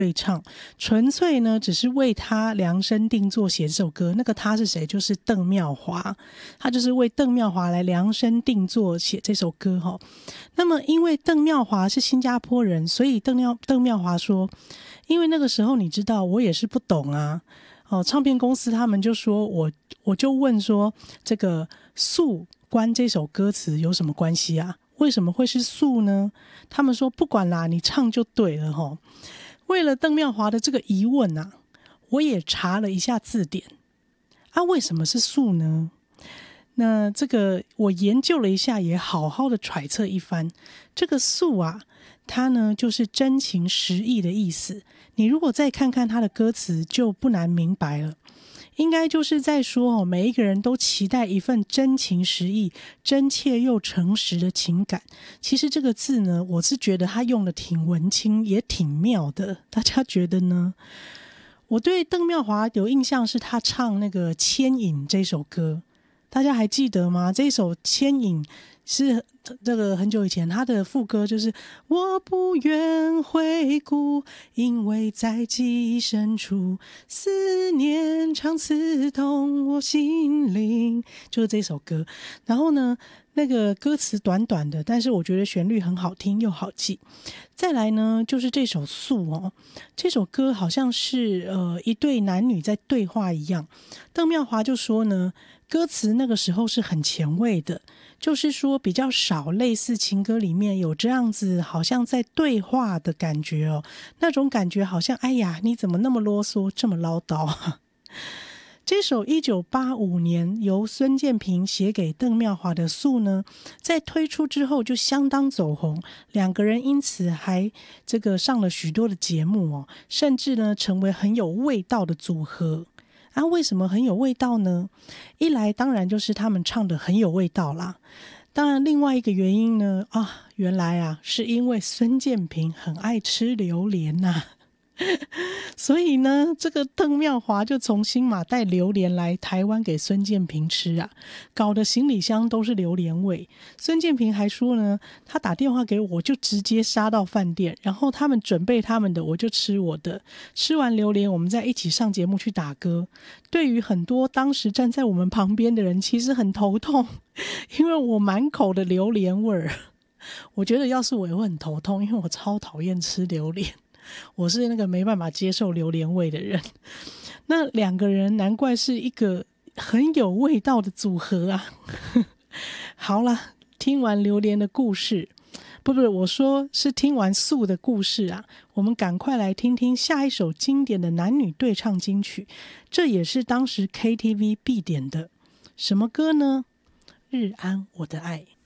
对唱，纯粹呢只是为他量身定做写这首歌。那个他是谁？就是邓妙华，他就是为邓妙华来量身定做写这首歌哈。那么因为邓妙华是新加坡人，所以邓妙华说，因为那个时候你知道我也是不懂啊。唱片公司他们就说我就问说，这个素关这首歌词有什么关系啊？为什么会是素呢？他们说不管啦，你唱就对了齁。为了邓妙华的这个疑问啊，我也查了一下字典啊，为什么是素呢？那这个我研究了一下，也好好的揣测一番。这个素啊，它呢就是真情实意的意思。你如果再看看它的歌词，就不难明白了。应该就是在说每一个人都期待一份真情实意、真切又诚实的情感。其实这个字呢，我是觉得他用的挺文青，也挺妙的。大家觉得呢？我对邓妙华有印象是他唱那个《牵引》这首歌，大家还记得吗？这首《牵引》是这个很久以前，他的副歌就是我不愿回顾，因为在记忆深处，思念常刺痛我心灵，就是这首歌。然后呢，那个歌词短短的，但是我觉得旋律很好听又好记。再来呢，就是这首素这首歌好像是一对男女在对话一样。邓妙华就说呢，歌词那个时候是很前卫的，就是说比较少类似情歌里面有这样子好像在对话的感觉那种感觉好像哎呀你怎么那么啰嗦这么唠叨这首1985年由孙建平写给邓妙华的素呢，在推出之后就相当走红，两个人因此还这个上了许多的节目甚至呢成为很有味道的组合啊。为什么很有味道呢？一来当然就是他们唱的很有味道啦，当然另外一个原因呢原来是因为孙建平很爱吃榴莲所以呢，这个邓妙华就从新马带榴莲来台湾给孙建平吃搞得行李箱都是榴莲味。孙建平还说呢，他打电话给我就直接杀到饭店，然后他们准备他们的，我就吃我的。吃完榴莲，我们再一起上节目去打歌。对于很多当时站在我们旁边的人，其实很头痛，因为我满口的榴莲味儿。我觉得要是我也会很头痛，因为我超讨厌吃榴莲。我是那个没办法接受榴莲味的人。那两个人难怪是一个很有味道的组合好啦，听完榴莲的故事，不，我说是听完素的故事我们赶快来听听下一首经典的男女对唱金曲，这也是当时 KTV 必点的。什么歌呢？日安我的爱。